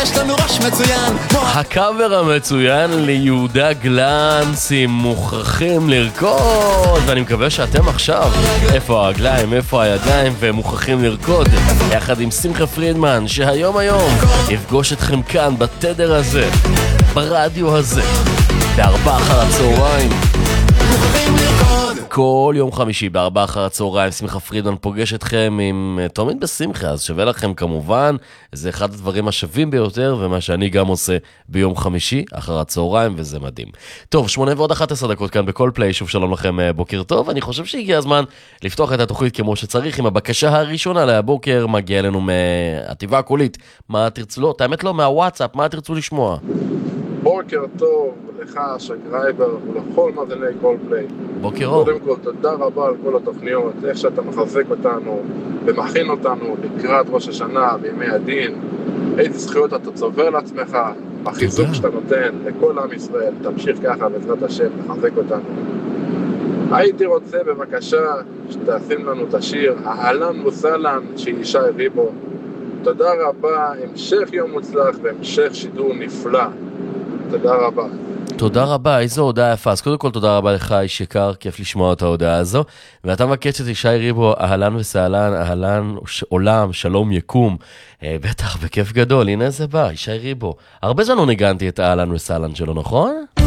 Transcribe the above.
יש לנו ראש מצוין. הקאבר המצוין ליהודה גלנץ עם מוכרחים לרקוד, ואני מקווה שאתם עכשיו איפה הרגליים, איפה הידיים, ומוכרחים לרקוד יחד עם שמחה פרידמן, שהיום יפגוש אתכם כאן בתדר הזה, ברדיו הזה, ב4 אחר הצהריים. כל יום חמישי ב4 אחר הצהריים שמחה פרידמן פוגש אתכם עם תמיד בשמחה, אז שווה לכם כמובן, זה אחד הדברים השווים ביותר ומה שאני גם עושה ביום חמישי אחר הצהריים, וזה מדהים. טוב, 8:11 כאן בכל פליי, שוב שלום לכם, בוקר טוב. אני חושב שהגיע הזמן לפתוח את התוכנית כמו שצריך עם הבקשה הראשונה להבוקר, מגיע אלינו מהטבעה הקולית. מה תרצו? לא, האמת לא, מהוואטסאפ, מה תרצו לשמוע? בוקר טוב לך, שגרייבר, ולכל מאזיני כל פליי. בוקר אור. קודם כל, תודה רבה על כל התוכניות, איך שאתה מחזק אותנו ומכין אותנו לקראת ראש השנה בימי הדין. איזה זכויות אתה צובר לעצמך, החיזוק שאתה נותן לכל עם ישראל, תמשיך ככה בעזרת השם, לחזק אותנו. הייתי רוצה בבקשה שתשים לנו את השיר אהלן וסהלן של ישי ריבו. תודה רבה, המשך יום מוצלח והמשך שידור נפלא. תודה רבה. תודה רבה, איזו הודעה יפה. אז קודם כל תודה רבה לך, איש יקר, כיף לשמוע את ההודעה הזו. ואתה מבקש את ישי ריבו, אהלן וסהלן, אהלן עולם, שלום יקום. בטח, בכיף גדול, הנה זה בא, ישי ריבו. הרבה זמן לא ניגנתי את אהלן וסהלן שלו, נכון?